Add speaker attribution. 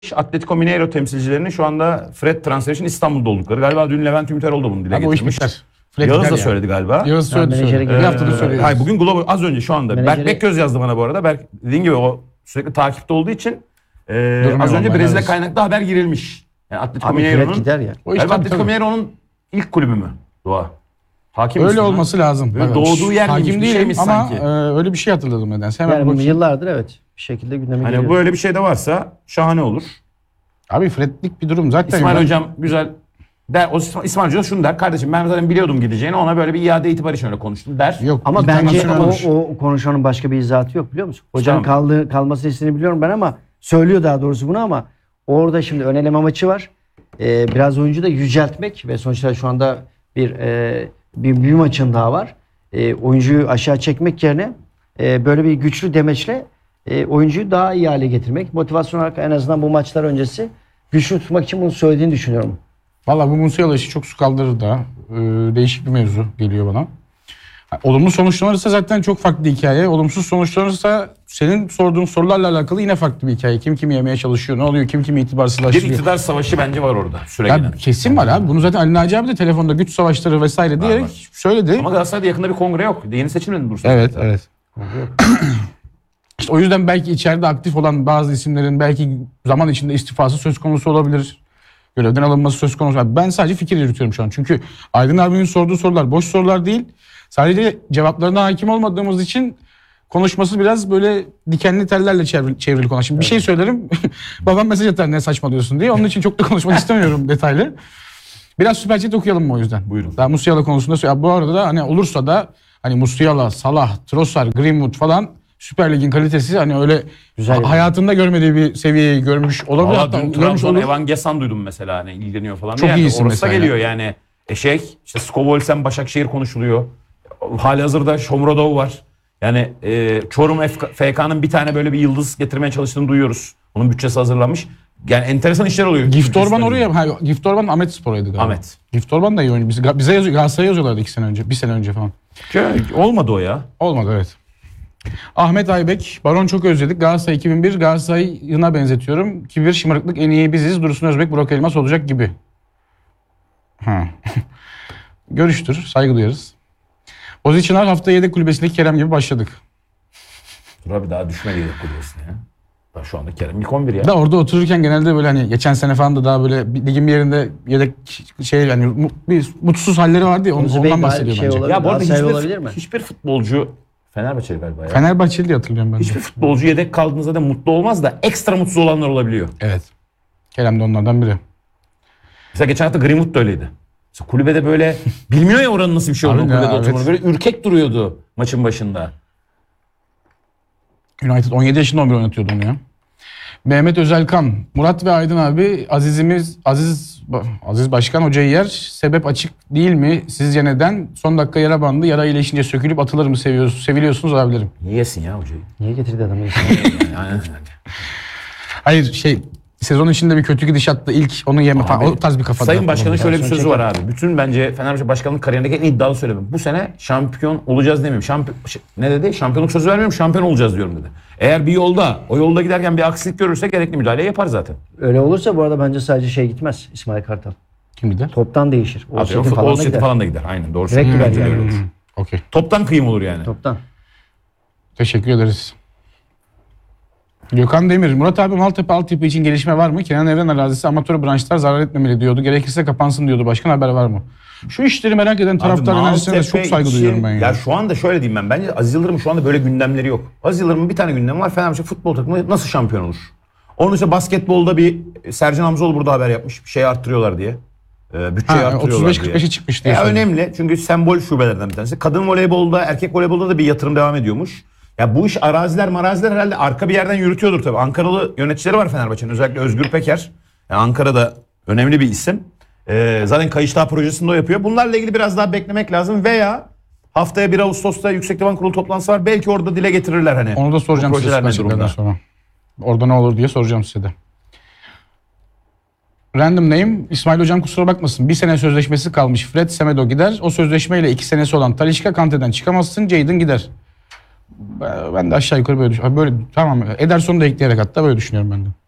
Speaker 1: Atletico Mineiro temsilcilerinin şu anda Fred transferi için İstanbul'da oldukları. Galiba dün Levent Ümiteroğlu da bunu dile
Speaker 2: Abi o iş
Speaker 1: getirmiş.
Speaker 2: biter. Fred
Speaker 1: Yağız
Speaker 2: gider
Speaker 1: da
Speaker 2: ya.
Speaker 1: söyledi galiba.
Speaker 2: Yağız söyledi. Bir haftadır söylüyoruz.
Speaker 1: Hayır, bugün Globo az önce şu anda.
Speaker 3: Menajeri-
Speaker 1: Berk Bekgöz yazdı bana bu arada. Berk dediğin gibi o sürekli takipte olduğu için
Speaker 2: Durmuyor
Speaker 1: az önce
Speaker 2: vallahi,
Speaker 1: Brezilya
Speaker 2: evet.
Speaker 1: kaynaklı haber girilmiş. Yani Atletico
Speaker 3: Abi Fred
Speaker 1: Mineiro'nun
Speaker 3: gider ya.
Speaker 2: O iş
Speaker 1: galiba
Speaker 2: tabii,
Speaker 1: Atletico
Speaker 2: tabii.
Speaker 1: Mineiro'nun ilk kulübü mü? Doğa. Hakim
Speaker 2: Öyle
Speaker 1: misin lan?
Speaker 2: olması lazım.
Speaker 1: Böyle doğduğu yer miymiş,
Speaker 2: Hakim
Speaker 1: bir
Speaker 2: değilim
Speaker 1: şeymiş
Speaker 2: ama
Speaker 1: sanki.
Speaker 2: öyle bir şey hatırladım nedense. Hemen
Speaker 3: Yani bunu
Speaker 2: bakayım.
Speaker 3: yıllardır evet bir şekilde gündeme
Speaker 1: Hani
Speaker 3: geliyor.
Speaker 1: böyle bir şey de varsa şahane olur.
Speaker 2: Abi Fred'lik bir durum zaten.
Speaker 1: İsmail
Speaker 2: ben-
Speaker 1: Hocam güzel der. İsmail Hoca şunu der. Kardeşim ben zaten biliyordum gideceğini. Ona böyle bir iade itibar için öyle konuştum der.
Speaker 2: Yok.
Speaker 3: Ama bence
Speaker 2: internasyonel-
Speaker 3: o konuşanın başka bir izahatı yok biliyor musun? Hocam
Speaker 1: Tamam.
Speaker 3: kalması istediğini biliyorum ben ama söylüyor daha doğrusu bunu ama orada şimdi ön eleme maçı var. Biraz oyuncu da yüceltmek ve sonuçta şu anda bir maçın daha var. Oyuncuyu aşağı çekmek yerine böyle bir güçlü demeçle oyuncuyu daha iyi hale getirmek. Motivasyon olarak en azından bu maçlar öncesi güçlü tutmak için bunu söylediğini düşünüyorum.
Speaker 2: Valla bu Musiala işi çok su kaldırır da. Değişik bir mevzu geliyor bana. Olumlu sonuçlanırsa zaten çok farklı hikaye. Olumsuz sonuçlanırsa senin sorduğun sorularla alakalı yine farklı bir hikaye. Kim kimi yemeye çalışıyor, ne oluyor, kim kimi
Speaker 1: Bir
Speaker 2: itibarsızlaştırıyor.
Speaker 1: iktidar savaşı bence var orada. Süre
Speaker 2: Ya
Speaker 1: gelen.
Speaker 2: kesin var abi. Bunu zaten Ali Naci abi de telefonda güç savaşları vesaire diyerek
Speaker 1: var.
Speaker 2: söyledi.
Speaker 1: Ama Galatasaray'da yakında bir kongre yok. Yeni seçilmedi Bursa.
Speaker 2: Evet, evet. İşte o yüzden belki içeride aktif olan bazı isimlerin belki zaman içinde istifası söz konusu olabilir. Görevden alınması söz konusu. Ben sadece fikir yürütüyorum şu an. Çünkü Aydın abinin sorduğu sorular boş sorular değil. Sadece cevaplarına hakim olmadığımız için konuşması biraz böyle dikenli tellerle çevrili konu. Şimdi bir şey söylerim. Babam mesaj atar ne saçmalıyorsun diye. Onun için çok da konuşmak istemiyorum detaylı. Biraz Süper Chat okuyalım mı o yüzden?
Speaker 1: Buyurun.
Speaker 2: Daha Musiala konusunda ya bu arada da hani olursa da hani Musiala, Salah, Trossard, Greenwood falan Süper Lig'in kalitesi hani öyle
Speaker 3: Güzel
Speaker 2: hayatında görmediği bir seviyeyi görmüş olabilir.
Speaker 1: Valla
Speaker 2: Hatta
Speaker 1: dün
Speaker 2: görmüş
Speaker 1: Trabzon
Speaker 2: olur.
Speaker 1: Evan Gesan duydum mesela hani ilgileniyor falan.
Speaker 2: Çok
Speaker 1: diye.
Speaker 2: iyisin
Speaker 1: Orası da
Speaker 2: mesela.
Speaker 1: geliyor yani. İşte Skovolsen Başakşehir konuşuluyor. Halihazırda Shomurodov var. Yani Çorum FK'nın bir tane böyle bir yıldız getirmeye çalıştığını duyuyoruz. Onun bütçesi hazırlanmış. Yani enteresan işler oluyor.
Speaker 2: Gift Orban oraya. Gift Orban Ahmet Spor'aydı galiba.
Speaker 1: Ahmet.
Speaker 2: Gift Orban da iyi oyuncu. Bize Galatasaray'a yazıyorlardı 2 sene önce. 1 sene önce falan.
Speaker 1: Olmadı o ya.
Speaker 2: Olmadı evet. Ahmet Aybek. Baron çok özledik. Galatasaray 2001. Galatasaray'ına benzetiyorum. Kibir, şımarıklık en iyi biziz. Dursun Özbek, Burak Elmas olacak gibi. Ha. Görüştür. Saygı duyarız. Ozi Çınar hafta yedek kulübesindeki Kerem gibi başladık.
Speaker 1: Dur abi daha düşmedi yedek kulübesine ya. Daha şu anda Kerem ilk 11 ya.
Speaker 2: Da orada otururken genelde böyle hani geçen sene falan da daha böyle ligin bir yerinde yedek şey yani bir mutsuz halleri vardı ya
Speaker 3: Ozi Bey
Speaker 2: ondan
Speaker 3: galiba
Speaker 2: bahsediyor
Speaker 3: şey
Speaker 2: bence.
Speaker 3: olabilir.
Speaker 1: Ya bu arada
Speaker 3: Galatasaray olabilir mi?
Speaker 1: hiçbir futbolcu Fenerbahçeli galiba ya.
Speaker 2: Fenerbahçeli diye hatırlıyorum ben de.
Speaker 1: Hiçbir futbolcu yedek kaldığında da mutlu olmaz da ekstra mutsuz olanlar olabiliyor.
Speaker 2: Evet. Kerem de onlardan biri.
Speaker 1: Mesela geçen hafta Greenwood da öyleydi. Mesela kulübede böyle bilmiyor ya oranın nasıl bir şey olduğunu
Speaker 2: Abi
Speaker 1: kulübede
Speaker 2: ya, evet.
Speaker 1: oturmanı. Böyle ürkek duruyordu maçın başında.
Speaker 2: United 17 yaşında 11 oynatıyordu onu ya. Mehmet Özelkan, Murat ve Aydın abi Aziz Başkan hocayı yer. Sebep açık değil mi? Sizce neden? Son dakika yara bandı. Yara iyileşince sökülüp atılır mı seviliyorsunuz abilerim?
Speaker 1: Niye yesin ya hocayı?
Speaker 3: Niye getirdi adamı?
Speaker 1: Yani,
Speaker 2: Hayır sezon içinde bir kötü gidişatta ilk onu yeme falan. O tarz bir kafada.
Speaker 1: Sayın Başkan'ın şöyle bir
Speaker 3: Sonra
Speaker 1: sözü var abi. Bütün bence Fenerbahçe Başkanlık kariyerindeki en iddialı söylemem. Bu sene şampiyon olacağız demiyorum. Ne dedi? Şampiyonluk sözü vermiyorum. Şampiyon olacağız diyorum dedi. Eğer bir o yolda giderken bir aksilik görürsek gerekli müdahale yapar zaten.
Speaker 3: Öyle olursa bu arada bence sadece gitmez İsmail Kartal.
Speaker 2: Kim gider?
Speaker 3: Toptan değişir.
Speaker 1: Futbol
Speaker 3: falan da
Speaker 1: seti
Speaker 3: gider.
Speaker 1: falan da gider. Aynen doğru
Speaker 3: Direkt
Speaker 1: söylüyorsun.
Speaker 3: gider
Speaker 1: Bence de
Speaker 3: yani.
Speaker 1: öyle olur.
Speaker 2: Okey.
Speaker 1: Toptan kıyım olur yani.
Speaker 3: Toptan.
Speaker 2: Teşekkür ederiz. Gökhan Demir, Murat abi Maltepe altyapı için gelişme var mı? Kenan Evren arazisi amatör branşlar zarar etmemeli diyordu. Gerekirse kapansın diyordu. Başkan haber var mı? Şu işleri merak eden taraftar enerjisine de çok saygı duyuyorum ben ya.
Speaker 1: Ya şu anda şöyle diyeyim ben. Bence Aziz Yıldırım şu anda böyle gündemleri yok. Aziz Yıldırım'ın bir tane gündemi var. Fenerbahçe futbol takımı nasıl şampiyon olur? Onun için basketbolda bir Sercan Hamzoğlu burada haber yapmış. Bir şey arttırıyorlar diye. Bütçeyi arttırıyorlar diye.
Speaker 2: 35-45'e çıkmış diye.
Speaker 1: Önemli çünkü sembol şubelerden bir tanesi. Kadın voleybolda, erkek voleybolda da bir yatırım devam ediyormuş. Ya bu iş araziler herhalde arka bir yerden yürütüyordur tabii. Ankaralı yöneticileri var Fenerbahçe'nin. Özellikle Özgür Peker. Yani Ankara'da önemli bir isim. Zaten Kayıştağ projesinde o yapıyor. Bunlarla ilgili biraz daha beklemek lazım veya haftaya 1 Ağustos'ta Yüksek Divan Kurulu toplantısı var. Belki orada dile getirirler hani.
Speaker 2: Onu da soracağım
Speaker 1: bu
Speaker 2: size
Speaker 1: projeler ne
Speaker 2: açıkladıktan
Speaker 1: durumda?
Speaker 2: sonra. Orada ne olur diye soracağım size de. Random name. İsmail hocam kusura bakmasın. 1 sene sözleşmesi kalmış. Fred Semedo gider. O sözleşmeyle 2 senesi olan Talisca Kante'den çıkamazsın. Jadon gider. Ben de aşağı yukarı böyle düşünüyorum. Böyle tamam. Ederson'u da ekleyerek hatta böyle düşünüyorum ben de.